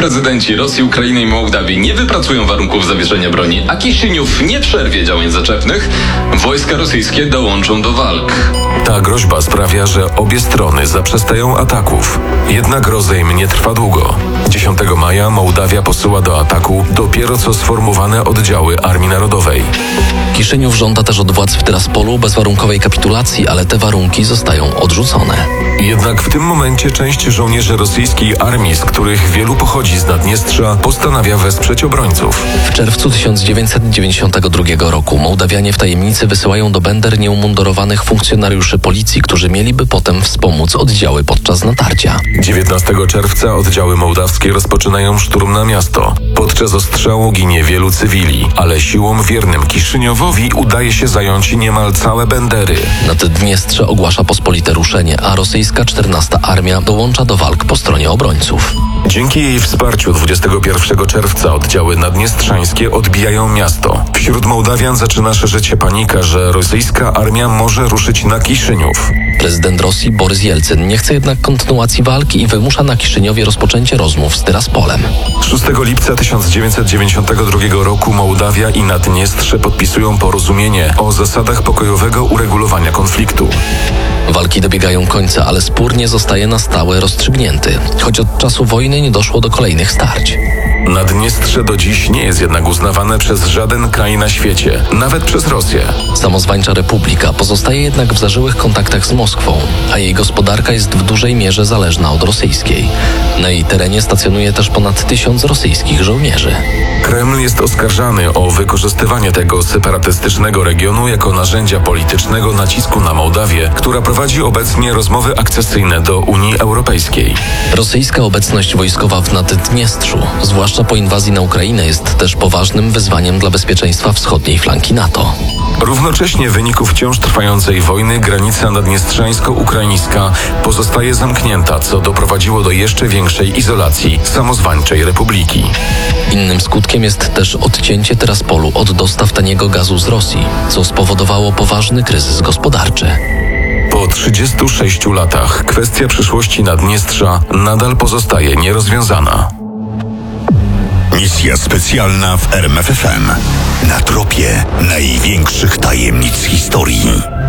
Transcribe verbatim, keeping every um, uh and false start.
prezydenci Rosji, Ukrainy i Mołdawii nie wypracują warunków zawieszenia broni, a Kisziniów nie przerwie działań zaczepnych, wojska rosyjskie dołączą do walk. Ta groźba sprawia, że obie strony zaprzestają ataków. Jednak rozejm nie trwa długo. dziesiątego maja Mołdawia posyła do ataku dopiero co sformowane oddziały Armii Narodowej. Kiszyniów żąda też od władz w Tyraspolu bezwarunkowej kapitulacji, ale te warunki zostają odrzucone. Jednak w tym momencie część żołnierzy rosyjskiej armii, z których wielu pochodzi z Naddniestrza, postanawia wesprzeć obrońców. W czerwcu tysiąc dziewięćset dziewięćdziesiątego drugiego roku Mołdawianie w tajemnicy wysyłają do Bender nieumundurowanych funkcjonariuszy policji, którzy mieliby potem wspomóc oddziały podczas natarcia. dziewiętnastego czerwca oddziały mołdawskie rozpoczynają szturm na miasto. Podczas ostrzału ginie wielu cywili, ale siłom wiernym Kiszyniowowi udaje się zająć niemal całe Bendery. Naddniestrze ogłasza pospolite ruszenie, a rosyjska czternasta Armia dołącza do walk po stronie obrońców. Dzięki jej wsparciu dwudziestego pierwszego czerwca oddziały naddniestrzańskie odbijają miasto. Wśród Mołdawian zaczyna szerzyć się panika, że rosyjska armia może ruszyć na Kiszynów. Prezydent Rosji Borys Jelcyn nie chce jednak kontynuacji walki i wymusza na Kiszyniowie rozpoczęcie rozmów z Tyraspolem. szóstego lipca tysiąc dziewięćset dziewięćdziesiątego drugiego roku Mołdawia i Naddniestrze podpisują porozumienie o zasadach pokojowego uregulowania konfliktu. Walki dobiegają końca, ale spór nie zostaje na stałe rozstrzygnięty, choć od czasu wojny nie doszło do kolejnych starć. Naddniestrze do dziś nie jest jednak uznawane przez żaden kraj na świecie, nawet przez Rosję. Samozwańcza republika pozostaje jednak w zażyłych kontaktach z Moskwą, a jej gospodarka jest w dużej mierze zależna od rosyjskiej. Na jej terenie stacjonuje też ponad tysiąc rosyjskich żołnierzy. Kreml jest oskarżany o wykorzystywanie tego separatystycznego regionu jako narzędzia politycznego nacisku na Mołdawię, która prowadzi obecnie rozmowy akcesyjne do Unii Europejskiej. Rosyjska obecność wojskowa w Naddniestrzu, zwłaszcza po inwazji na Ukrainę, jest też poważnym wyzwaniem dla bezpieczeństwa wschodniej flanki NATO. Równocześnie w wyniku wciąż trwającej wojny granica naddniestrzańsko-ukraińska pozostaje zamknięta, co doprowadziło do jeszcze większej izolacji samozwańczej republiki. Innym skutkiem jest też odcięcie Tyraspolu od dostaw taniego gazu z Rosji, co spowodowało poważny kryzys gospodarczy. Po trzydziestu sześciu latach kwestia przyszłości Naddniestrza nadal pozostaje nierozwiązana. Misja specjalna w R M F F M. Na tropie największych tajemnic historii.